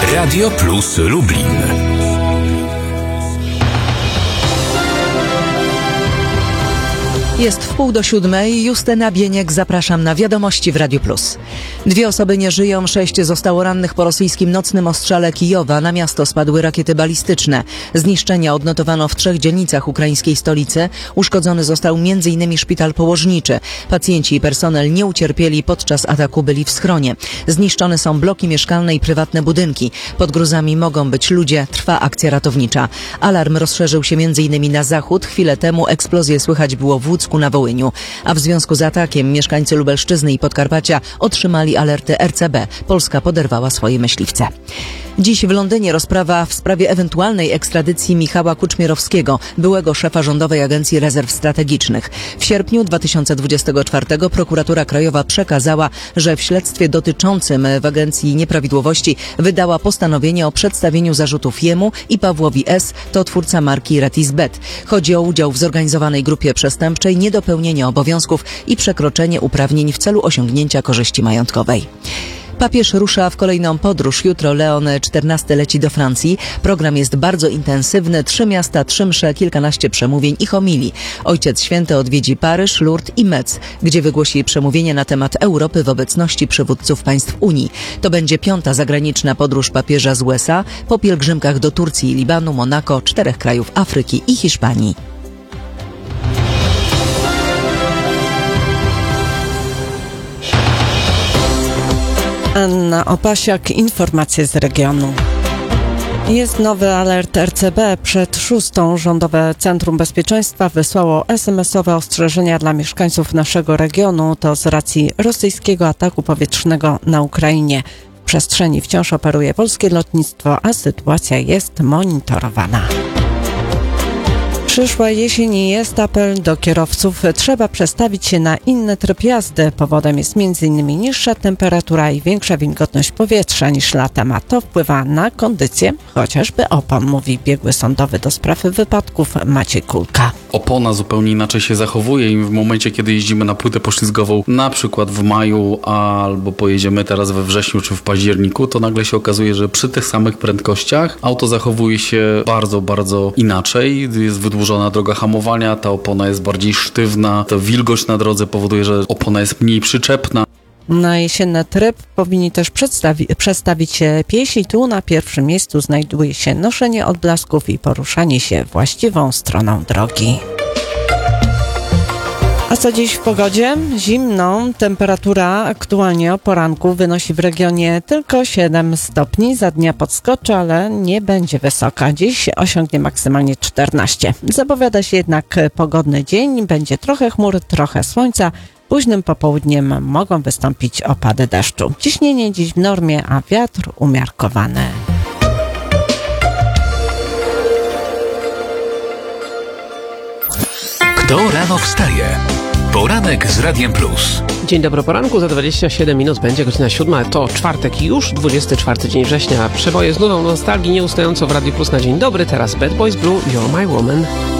Radio Plus Lublin. Jest 6:30. Justyna Bieniek, zapraszam na wiadomości w Radiu Plus. 2 osoby nie żyją, 6 zostało rannych po rosyjskim nocnym ostrzale Kijowa. Na miasto spadły rakiety balistyczne. Zniszczenia odnotowano w 3 dzielnicach ukraińskiej stolicy. Uszkodzony został m.in. szpital położniczy. Pacjenci i personel nie ucierpieli, podczas ataku byli w schronie. Zniszczone są bloki mieszkalne i prywatne budynki. Pod gruzami mogą być ludzie. Trwa akcja ratownicza. Alarm rozszerzył się m.in. na zachód. Chwilę temu eksplozję słychać było w Łódzku na Wołyniu, a w związku z atakiem mieszkańcy Lubelszczyzny i Podkarpacia otrzymali alerty RCB. Polska poderwała swoje myśliwce. Dziś w Londynie rozprawa w sprawie ewentualnej ekstradycji Michała Kuczmierowskiego, byłego szefa Rządowej Agencji Rezerw Strategicznych. W sierpniu 2024 prokuratura krajowa przekazała, że w śledztwie dotyczącym w agencji nieprawidłowości wydała postanowienie o przedstawieniu zarzutów jemu i Pawłowi S., to twórca marki Retisbet. Chodzi o udział w zorganizowanej grupie przestępczej, niedopełnienie obowiązków i przekroczenie uprawnień w celu osiągnięcia korzyści majątkowej. Papież rusza w kolejną podróż. Jutro Leon XIV leci do Francji. Program jest bardzo intensywny. 3 miasta, 3 msze, kilkanaście przemówień i homilii. Ojciec Święty odwiedzi Paryż, Lourdes i Metz, gdzie wygłosi przemówienie na temat Europy w obecności przywódców państw Unii. To będzie 5. zagraniczna podróż papieża z USA po pielgrzymkach do Turcji, Libanu, Monako, 4 krajów Afryki i Hiszpanii. Anna Opasiak, informacje z regionu. Jest nowy alert RCB. Przed 6. Rządowe Centrum Bezpieczeństwa wysłało SMS-owe ostrzeżenia dla mieszkańców naszego regionu. To z racji rosyjskiego ataku powietrznego na Ukrainie. W przestrzeni wciąż operuje polskie lotnictwo, a sytuacja jest monitorowana. Przyszła jesień i jest apel do kierowców. Trzeba przestawić się na inny tryb jazdy. Powodem jest m.in. niższa temperatura i większa wilgotność powietrza niż latem, a to wpływa na kondycję chociażby opon, mówi biegły sądowy do spraw wypadków Maciej Kulka. Opona zupełnie inaczej się zachowuje i w momencie, kiedy jeździmy na płytę poślizgową, na przykład w maju albo pojedziemy teraz we wrześniu czy w październiku, to nagle się okazuje, że przy tych samych prędkościach auto zachowuje się bardzo, bardzo inaczej. Jest wydłużona droga hamowania, ta opona jest bardziej sztywna, ta wilgoć na drodze powoduje, że opona jest mniej przyczepna. Na jesienny tryb powinni też przestawić się piesi. Tu na pierwszym miejscu znajduje się noszenie odblasków i poruszanie się właściwą stroną drogi. A co dziś w pogodzie? Zimną. Temperatura aktualnie o poranku wynosi w regionie tylko 7 stopni. Za dnia podskoczy, ale nie będzie wysoka. Dziś osiągnie maksymalnie 14. Zapowiada się jednak pogodny dzień. Będzie trochę chmur, trochę słońca. Późnym popołudniem mogą wystąpić opady deszczu. Ciśnienie dziś w normie, a wiatr umiarkowany. Kto rano wstaje? Poranek z Radiem Plus. Dzień dobry, poranku, za 27 minut będzie godzina 7, to czwartek i już 24 dzień września. Przeboje z nudą nostalgii nieustająco w Radiu Plus na dzień dobry. Teraz Bad Boys Blue, You're My Woman.